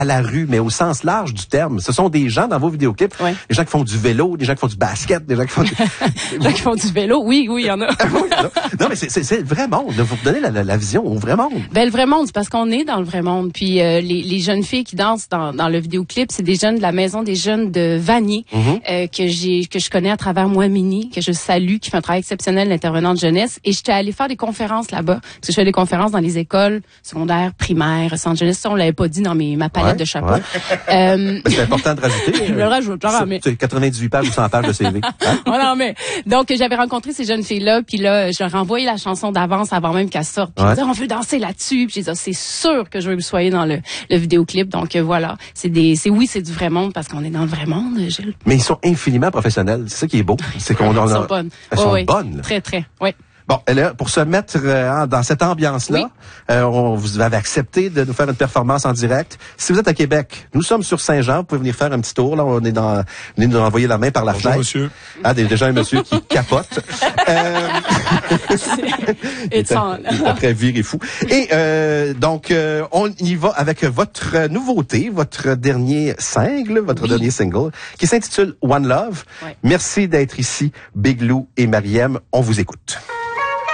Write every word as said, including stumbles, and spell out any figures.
à la rue, mais au sens large du terme. Ce sont des gens dans vos vidéoclips, ouais. des gens qui font du vélo, des gens qui font du basket, des gens qui font du... des gens qui font du vélo, oui, oui, il y en a. Non, mais c'est, c'est, c'est le vrai monde. Vous donnez la, la, la vision au vrai monde. Ben, le vrai monde, c'est parce qu'on est dans le vrai monde. Puis euh, les, les jeunes filles qui dansent dans, dans le vidéoclip, c'est des jeunes de la Maison des jeunes de Vanier, mm-hmm. euh, que j'ai que je connais à travers moi, Mini, que je salue, qui fait un travail exceptionnel d'intervenant de jeunesse. Et j'étais allée faire des conférences là-bas, parce que je fais des conférences dans les écoles secondaires, primaires, centres jeunesse. Ça, on l'avait pas dit dans mes, ma palette ouais, de chapeaux. Ouais. Euh... Ben, c'est important de rajouter. Je le rajoute, genre, mais... C'est quatre-vingt-dix-huit pages ou cent pages de C V. Hein? Voilà, mais donc j'avais rencontré ces jeunes filles-là, puis là, je leur ai envoyé la chanson d'avance avant même qu'elle sorte. Puis ouais. Ils disaient, on veut danser là-dessus. Puis j'ai dit, c'est sûr que je veux que vous soyez dans le, le vidéoclip. Donc euh, voilà, c'est des, c'est oui, c'est du vrai monde parce qu'on est dans le vrai monde, Gilles. Mais ils sont infiniment professionnels. C'est ça qui est beau. C'est qu'on elles a... sont bonnes. Elles oh, sont oui. bonnes. Très, très. Oui. Bon, là, pour se mettre euh, dans cette ambiance-là, oui. euh, on, vous avez accepté de nous faire une performance en direct. Si vous êtes à Québec, nous sommes sur Saint-Jean, vous pouvez venir faire un petit tour. Là, on est dans, venez nous envoyer la main par la Bonjour, fenêtre. Monsieur. Ah, déjà un monsieur qui capote. euh... il, est, il est après viré fou. Et euh, donc, euh, on y va avec votre nouveauté, votre dernier single, votre oui. dernier single, qui s'intitule One Love. Oui. Merci d'être ici, Big Lou et Mariem. On vous écoute.